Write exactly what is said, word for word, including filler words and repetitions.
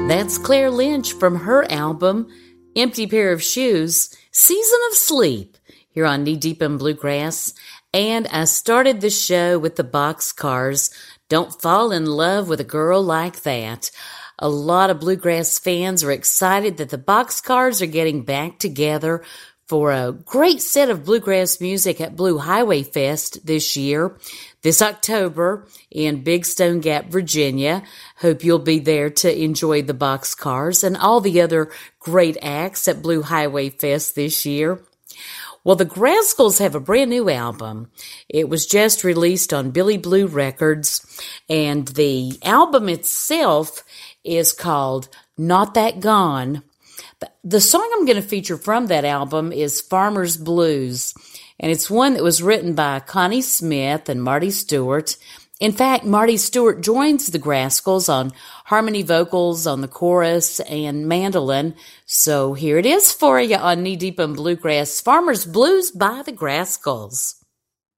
That's Claire Lynch from her album, Empty Pair of Shoes, Season of Sleep, here on Knee Deep in Bluegrass. And I started the show with the Boxcars, Don't Fall in Love with a Girl Like That. A lot of bluegrass fans are excited that the Boxcars are getting back together for a great set of bluegrass music at Blue Highway Fest this year, this October in Big Stone Gap, Virginia. Hope you'll be there to enjoy the Boxcars and all the other great acts at Blue Highway Fest this year. Well, the Grascals have a brand new album. It was just released on Billy Blue Records, and the album itself is called Not That Gone. The song I'm going to feature from that album is Farmer's Blues, and it's one that was written by Connie Smith and Marty Stewart. In fact, Marty Stewart joins the Grascals on harmony vocals, on the chorus, and mandolin. So here it is for you on Knee Deep in Bluegrass, Farmer's Blues by the Grascals.